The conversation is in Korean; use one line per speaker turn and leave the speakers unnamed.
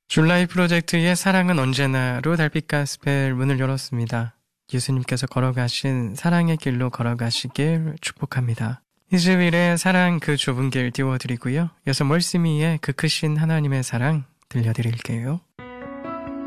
줄라이 프로젝트의 사랑은 언제나로 달빛 가스펠 문을 열었습니다. 예수님께서 걸어가신 사랑의 길로 걸어가시길 축복합니다. 이즈윌의 사랑 그 좁은 길 띄워드리고요. 이어서 멀시미의 그 크신 하나님의 사랑 들려드릴게요.